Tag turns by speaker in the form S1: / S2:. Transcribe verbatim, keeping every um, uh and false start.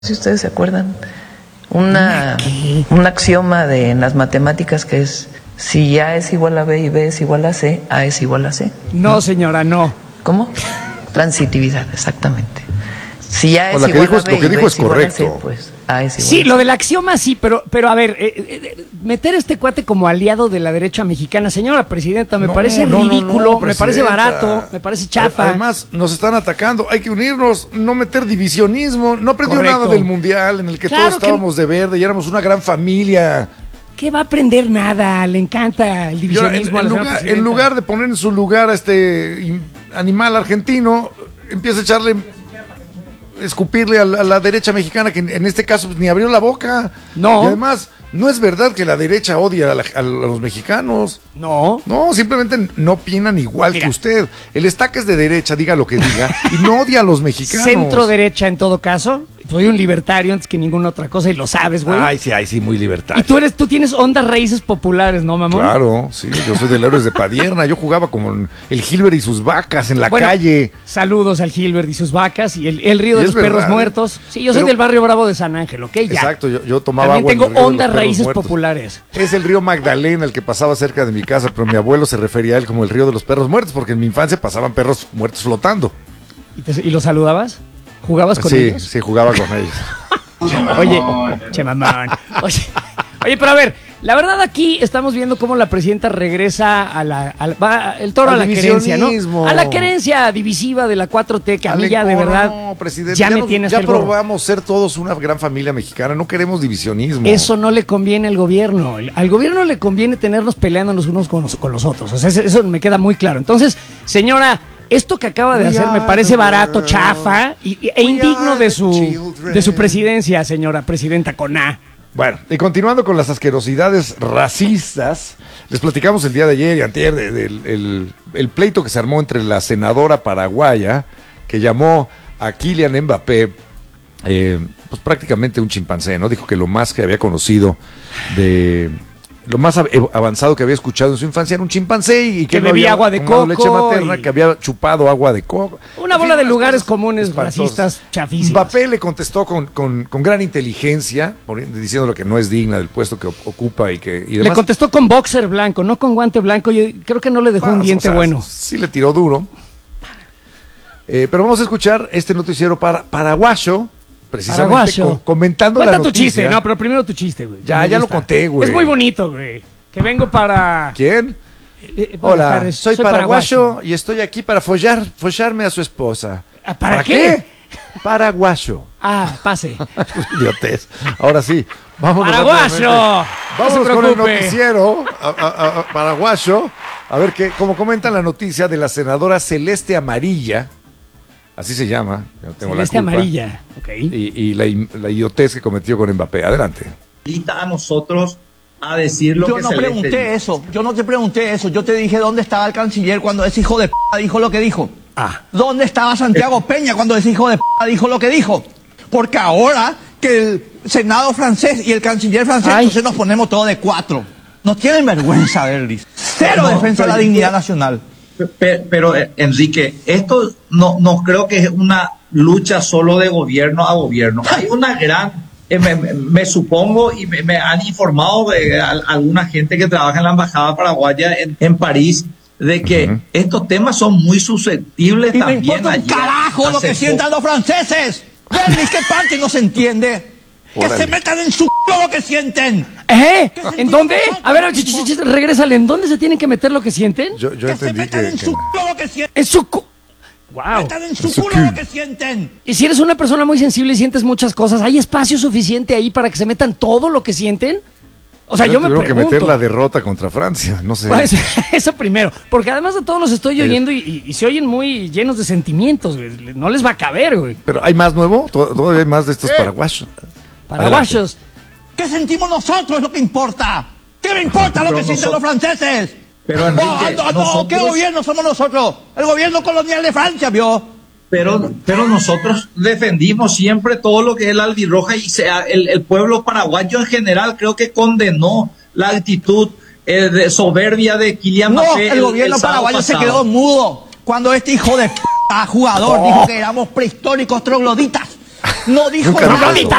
S1: Si ustedes se acuerdan, una, un axioma de en las matemáticas que es si A es igual a B y B es igual a C, A es igual a C.
S2: No, ¿no? Señora, no.
S1: ¿Cómo? Transitividad, exactamente. Si A es
S3: pues
S1: igual
S3: dijo,
S1: a B
S3: lo que
S1: y
S3: dijo
S1: B
S3: es
S1: es igual
S3: correcto.
S1: a C, pues A es igual
S2: Sí,
S1: a C.
S2: lo del axioma sí, pero, pero a ver, eh, eh, meter a este cuate como aliado de la derecha mexicana, señora presidenta, me
S3: No,
S2: parece
S3: no, no,
S2: ridículo,
S3: no,
S2: me parece
S3: presidenta.
S2: barato, me parece chafa.
S3: Además, nos están atacando, hay que unirnos, no meter divisionismo. No aprendió
S2: Correcto.
S3: nada del mundial en el que
S2: Claro
S3: todos estábamos
S2: que...
S3: de verde y éramos una gran familia.
S2: ¿Qué va a aprender nada? Le encanta el
S3: Y ahora, en,
S2: divisionismo a
S3: en
S2: la señora
S3: lugar,
S2: presidenta.
S3: en lugar de poner en su lugar a este in- animal argentino, empieza a echarle, escupirle a la, a la derecha mexicana, que en, en este caso pues, ni abrió la boca.
S2: No.
S3: Y además, no es verdad que la derecha odia a, la- a los mexicanos.
S2: No.
S3: No, simplemente no opinan igual
S2: Mira.
S3: que usted. El estaca es de derecha, diga lo que diga, y no odia a los mexicanos.
S2: Centro derecha en todo caso. Soy un libertario antes que ninguna otra cosa y lo sabes, güey.
S3: Ay, sí, ay, sí, muy
S2: Y
S3: libertario.
S2: tú eres, tú tienes ondas raíces populares, ¿no, mamón?
S3: Claro, sí, yo soy del Héroes de Padierna. Yo jugaba como el Gilbert y sus vacas en la
S2: Bueno,
S3: calle.
S2: Saludos al Gilbert y sus vacas y el, el río
S3: Y
S2: de
S3: es
S2: los perros
S3: verdad, ¿eh?
S2: muertos. Sí, yo soy
S3: Pero-
S2: del barrio Bravo de San Ángel, ¿ok? Ya.
S3: Exacto, yo, yo tomaba
S2: También
S3: agua en
S2: tengo
S3: el río de los
S2: ondas
S3: perros
S2: raíces
S3: muertos.
S2: populares.
S3: Es el río Magdalena el que pasaba cerca de mi casa, pero mi abuelo se refería a él como el río de los perros muertos, porque en mi infancia pasaban perros muertos flotando.
S2: ¿Y, te- y los saludabas? ¿Jugabas con
S3: Sí,
S2: ellos?
S3: sí, jugaba con ellos.
S2: Oye, che mamón. Oye, oye, pero a ver, la verdad aquí estamos viendo cómo la presidenta regresa a la, al- va el toro
S3: Al
S2: a la querencia, ¿no?
S3: divisionismo.
S2: A la querencia divisiva de la cuatro T, que a mí
S3: Ale,
S2: ya de
S3: no,
S2: verdad
S3: no, presidente,
S2: ya, me
S3: nos-
S2: tiene hasta
S3: ya
S2: el gorro.
S3: probamos ser todos una gran familia mexicana, no queremos divisionismo.
S2: Eso no le conviene al gobierno. El- Al gobierno le conviene tenernos peleándonos unos con los, con los otros. O sea, eso- eso me queda muy claro. Entonces, señora, esto que acaba de
S3: We
S2: hacer me
S3: are
S2: parece
S3: the
S2: barato,
S3: world.
S2: chafa y, y- e
S3: We
S2: indigno
S3: are
S2: de
S3: the
S2: su,
S3: children.
S2: de su presidencia, señora presidenta con A.
S3: Bueno, y continuando con las asquerosidades racistas, les platicamos el día de ayer y antier de- del el, el pleito que se armó entre la senadora paraguaya, que llamó a Kylian Mbappé, eh, pues prácticamente un chimpancé, ¿no? Dijo que lo más que había conocido de... Lo más av- avanzado que había escuchado en su infancia era un chimpancé y que,
S2: Que
S3: no
S2: bebía
S3: había
S2: agua de
S3: tomado leche
S2: coco
S3: materna,
S2: y-
S3: que había chupado agua de coco.
S2: Una
S3: En
S2: bola
S3: fin,
S2: de
S3: unas
S2: lugares
S3: cosas
S2: comunes
S3: espantosas.
S2: racistas chafísimas.
S3: Mbappé le contestó con, con, con gran inteligencia, por- diciéndole que no es digna del puesto que op- ocupa y que y
S2: Le
S3: demás.
S2: contestó con boxer blanco, no con guante blanco. Yo creo que no le dejó
S3: Ah,
S2: un
S3: o
S2: diente
S3: sea,
S2: bueno.
S3: Sí le tiró duro. Eh, pero vamos a escuchar este noticiero para, paraguayo, precisamente
S2: Paraguayo.
S3: co- comentando
S2: Cuenta
S3: la
S2: tu
S3: noticia.
S2: chiste, no, pero primero tu chiste, güey.
S3: Ya,
S2: Me
S3: ya lo
S2: gusta.
S3: conté, güey.
S2: Es muy bonito, güey. Que vengo para...
S3: ¿Quién?
S2: eh, buenas
S3: Hola,
S2: tardes,
S3: soy, paraguayo, y estoy aquí para follar, follarme a su esposa.
S2: Ah, ¿para qué?
S3: Paraguayo.
S2: Ah, pase.
S3: Idiotez. Ahora sí, vamos
S2: ¡Paraguayo! No
S3: Vamos
S2: se
S3: con el
S2: preocupe.
S3: noticiero a- a- a- paraguayo. A ver qué, como comentan la noticia de la senadora Celeste Amarilla, así se llama, yo no tengo
S2: Celeste
S3: la culpa,
S2: amarilla. Ok.
S3: y, y la, im- la idiotez que cometió con Mbappé. Adelante.
S4: Invita a nosotros a decir lo
S5: Yo
S4: que
S5: no
S4: Celeste
S5: pregunté
S4: dijo.
S5: eso, yo no te pregunté eso, yo te dije dónde estaba el canciller cuando ese hijo de p dijo lo que dijo.
S3: Ah.
S5: ¿Dónde estaba Santiago Peña cuando ese hijo de p dijo lo que dijo? Porque ahora que el Senado francés y el canciller francés,
S2: Ay.
S5: entonces nos ponemos todos de cuatro. No tienen vergüenza, Berlis. Cero
S4: No,
S5: defensa de la
S4: pero-
S5: dignidad nacional.
S4: Pe- Pero, eh, Enrique, esto no, no creo que es una lucha solo de gobierno a gobierno. Hay una gran, eh, me, me- me supongo, y me, me han informado de al- alguna gente que trabaja en la embajada paraguaya en, en París, de que
S3: Ujú.
S4: estos temas son muy susceptibles
S5: Y me
S4: también.
S5: importa un
S4: allí.
S5: carajo lo
S4: Hace
S5: que sientan los franceses. Berlis, ¿qué parte no se entiende? Que
S3: Órale.
S5: se metan en su c lo que sienten.
S2: ¿Eh?
S5: ¿Qué
S2: ¿En
S5: sentimos
S2: dónde?
S5: nosotros?
S2: A ver, ch- ch- ch- regrésale. ¿En dónde se tienen que meter lo que sienten?
S3: Yo, yo
S5: Que se
S3: entendí
S5: metan
S3: que,
S5: en
S3: que-
S5: su c lo que sienten.
S2: En su... cu- Wow.
S5: Metan en su
S3: En su
S5: culo
S3: cul.
S5: lo que sienten.
S2: Y si eres una persona muy sensible y sientes muchas cosas, ¿hay espacio suficiente ahí para que se metan todo lo que sienten? O sea, yo me
S3: tuvieron que
S2: pregunto.
S3: meter la derrota contra Francia, no sé.
S2: Pues, eso primero, porque además de todos los estoy
S3: El-
S2: oyendo y, y- y se oyen muy llenos de sentimientos, güey. No les va a caber, güey.
S3: Pero hay más nuevo, Tod- todavía hay más de estos paraguayos.
S2: Paraguayos.
S5: ¿Qué sentimos nosotros es lo que importa? ¿Qué me importa lo
S4: Pero
S5: que sienten
S4: nosotros-
S5: los franceses?
S4: Pero, Enrique,
S5: Oh, no, no,
S4: nosotros-
S5: ¿qué gobierno somos nosotros? El gobierno colonial de Francia, ¿vio?
S4: Pero, pero nosotros defendimos siempre todo lo que es la albirroja y sea, el, el pueblo paraguayo en general creo que condenó la actitud eh, de soberbia de Kylian
S5: No,
S4: Mbappé.
S5: el gobierno
S4: sábado
S5: paraguayo se
S4: pasado.
S5: quedó mudo cuando este hijo de p jugador dijo que éramos prehistóricos trogloditas. No dijo
S3: Nunca
S5: nada.
S3: dijo eso.